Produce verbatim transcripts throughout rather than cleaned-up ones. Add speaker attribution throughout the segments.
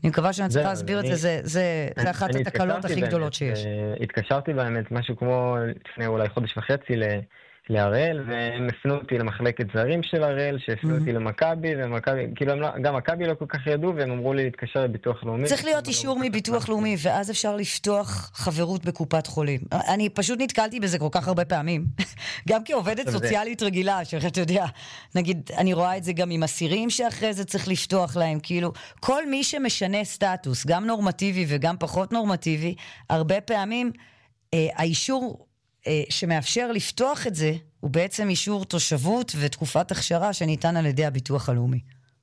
Speaker 1: אני מקווה שאני צריכה להסביר את זה, זה אחת התקלות הכי גדולות שיש.
Speaker 2: התקשרתי באמת משהו כמו לפני אולי חודש וחצי להראל, והם הפנו אותי למחלקת זרים של הראל, שהפנו אותי למכבי, ומכבי, כאילו גם מכבי לא כל כך ידעו, והם אמרו לי להתקשר לביטוח לאומי.
Speaker 1: צריך להיות אישור מביטוח לאומי, ואז אפשר לפתוח חברות בקופת חולים. אני פשוט נתקלתי בזה כל כך הרבה פעמים, גם כעובדת סוציאלית רגילה, שאתה יודע, נגיד, אני רואה את זה גם עם אסירים שאחרי זה צריך לפתוח להם, כאילו, כל מי שמשנה סטטוס, גם נורמטיבי וגם פחות נורמטיבי, הרבה פעמים האישור שמאפשר לפתוח את זה, הוא בעצם אישור תושבות ותקופת הכשרה שניתן על ידי הביטוח הלאומי.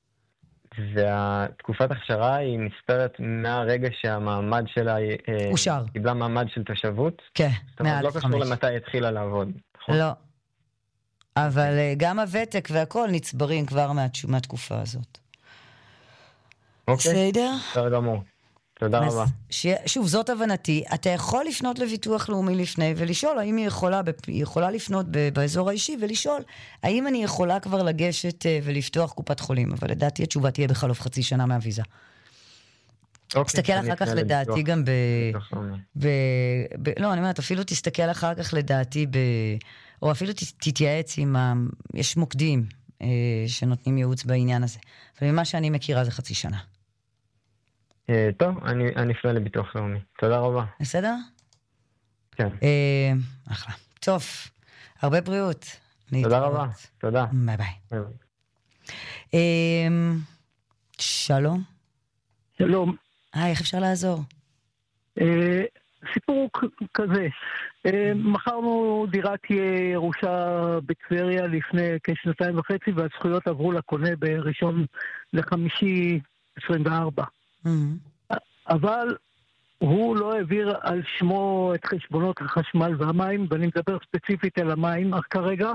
Speaker 2: והתקופת הכשרה היא נספרת מהרגע שהמעמד שלה
Speaker 1: אושר.
Speaker 2: קיבלה מעמד של תושבות?
Speaker 1: כן,
Speaker 2: מעל חמש. לא קשור למתי התחילה לעבוד.
Speaker 1: לא. אבל גם הוותק והכל נצברים כבר מהתקופה הזאת.
Speaker 2: אוקיי.
Speaker 1: בסדר?
Speaker 2: בסדר גמור. תודה רבה.
Speaker 1: שוב, זאת הבנתי. אתה יכול לפנות לביטוח לאומי לפני ולשאול האם היא יכולה, היא יכולה לפנות באזור האישי ולשאול האם אני יכולה כבר לגשת ולפתוח קופת חולים. אבל לדעתי התשובה תהיה בחלוף חצי שנה מהוויזה. תסתכל אחר כך לדעתי גם ב... לא, אני אומרת, אפילו תסתכל אחר כך לדעתי ב... או אפילו תתייעץ עם ה... יש מוקדים שנותנים ייעוץ בעניין הזה. אבל ממה שאני מכירה זה חצי שנה.
Speaker 2: טוב, אני אפנה לביטוח לאומי. תודה רבה.
Speaker 1: בסדר?
Speaker 2: כן.
Speaker 1: אחלה. טוב, הרבה בריאות.
Speaker 2: תודה רבה. תודה.
Speaker 1: ביי ביי. שלום.
Speaker 3: שלום.
Speaker 1: היי, איך אפשר לעזור?
Speaker 3: סיפור כזה. מכרנו דירת ירושה בטבריה לפני כשנתיים וחצי, והזכויות עברו לקונה בראשון לחמישי עשרים וארבע. אבל הוא לא העביר על שמו את חשבונות החשמל והמים, ואני מדבר ספציפית על המים כרגע,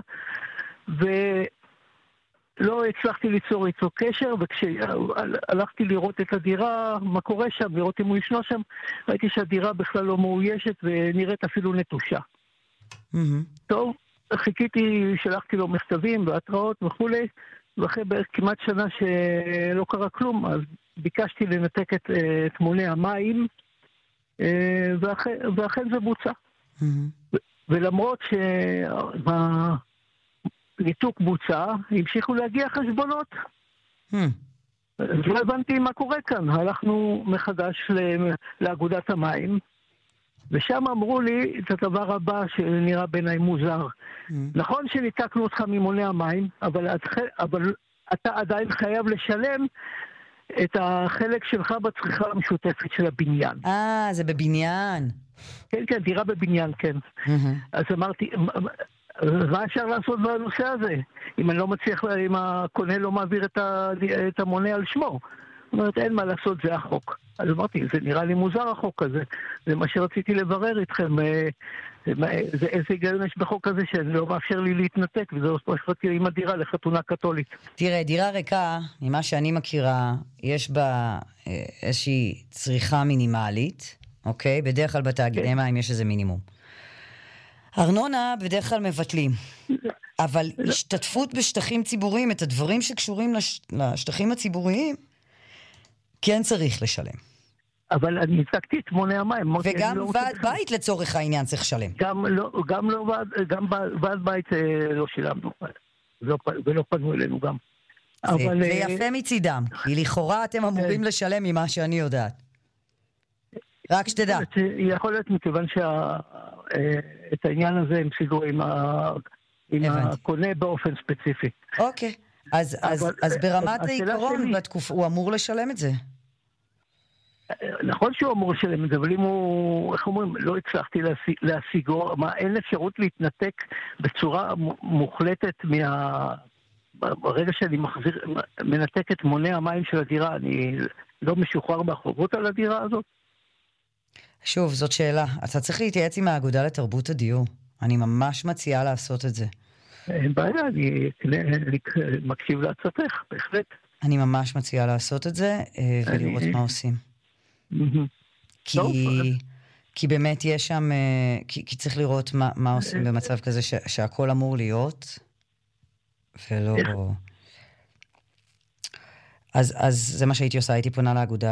Speaker 3: ולא הצלחתי ליצור איתו קשר, וכשהלכתי לראות את הדירה, מה קורה שם, לראות אם הוא ישנו שם, ראיתי שהדירה בכלל לא מאוישת ונראית אפילו נטושה. טוב, חיכיתי, שלחתי לו מכתבים והתראות וכולי, ואחרי בערך כמעט שנה שלא קרה כלום, אז ביקשתי לנתק את, את מוני המים, ואחרי, ואכן זה בוצע. Mm-hmm. ו- ולמרות שהניתוק בוצע, המשיכו להגיע חשבונות. Mm-hmm. אז לא הבנתי מה קורה כאן. הלכנו מחדש לאגודת המים, ושם אמרו לי את הדבר הבא שנראה בעיניי מוזר. Mm-hmm. נכון שניתקנו אותך ממוני המים, אבל, אבל אתה עדיין חייב לשלם את החלק שלך בצריכה המשותפת של הבניין.
Speaker 1: אה, זה בבניין.
Speaker 3: כן, כן, דירה בבניין, כן. Mm-hmm. אז אמרתי, מה אפשר לעשות בנושא הזה? אם אני לא מצליח, אם הקונה לא מעביר את, ה, את המונה על שמו. זאת אומרת, אין מה לעשות, זה החוק. אז אמרתי, זה נראה לי מוזר החוק הזה. זה מה שרציתי לברר איתכם. זה, איזה היגיון יש בחוק הזה שלא מאפשר לי להתנתק, וזה לא שרציתי עם הדירה לחתונה קתולית.
Speaker 1: תראה, דירה ריקה, ממה שאני מכירה, יש בה איזושהי צריכה מינימלית, אוקיי? בדרך כלל בתאגידי כן. מים יש איזה מינימום. ארנונה בדרך כלל מבטלים. אבל השתתפות בשטחים ציבוריים, את הדברים שקשורים לש... לשטחים הציבוריים, כן צריך לשלם.
Speaker 3: אבל אני הצגתי את מוני המים.
Speaker 1: וגם לא ועד בית לצורך העניין צריך לשלם.
Speaker 3: גם לא, גם לא ועד, גם ועד בית לא שילמנו. לא, ולא פנו אלינו גם.
Speaker 1: זה, אבל, זה יפה מצידם. כי לכאורה אתם אמורים לשלם ממה שאני יודעת. רק שתדע.
Speaker 3: יכול להיות מכיוון שאת העניין הזה הם סידרו עם, ה, עם הקונה באופן ספציפי.
Speaker 1: אוקיי. אז, אז, אבל, אז ברמת העיקרון, בתקוף, הוא אמור לשלם את זה.
Speaker 3: נכון שהוא אמור לשלם את זה, אבל אם הוא, איך אומרים, לא הצלחתי להשיגו, מה, אין אפשרות להתנתק בצורה מוחלטת מה... ברגע שאני מחזיר, מנתק את מוני המים של הדירה, אני לא משוחרר בחובות על הדירה הזאת?
Speaker 1: שוב, זאת שאלה. אתה צריך להתייעץ עם האגודה לתרבות הדיור. אני ממש מציעה לעשות את זה.
Speaker 3: אין בעיה, אני מקשיב להצעתך, בהחלט.
Speaker 1: אני ממש מציעה לעשות את זה, ולראות מה עושים. כי, כי באמת יש שם, כי, כי צריך לראות מה, מה עושים במצב כזה ש, שהכל אמור להיות, ולא... אז, אז זה מה שהייתי עושה, הייתי פונה לאגודה